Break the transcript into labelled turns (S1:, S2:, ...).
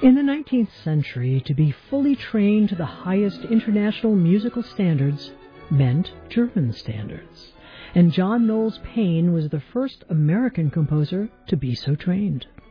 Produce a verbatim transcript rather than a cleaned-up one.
S1: In the nineteenth century, to be fully trained to the highest international musical standards meant German standards, and John Knowles Paine was the first American composer to be so trained.